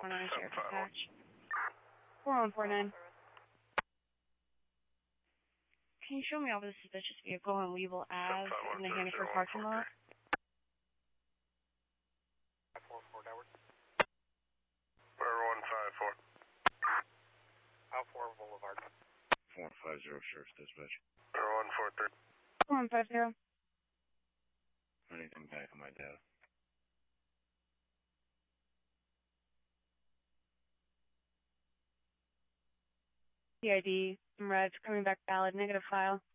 4149 Sheriff Dispatch. 4149. Can you show me over the suspicious vehicle on Weevil Ave in the Hannaford parking lot? 4154. Alpha Boulevard. 450 Sheriff's Dispatch. 4143. 4150. Anything back on my data? CID, some reds, coming back valid, negative file.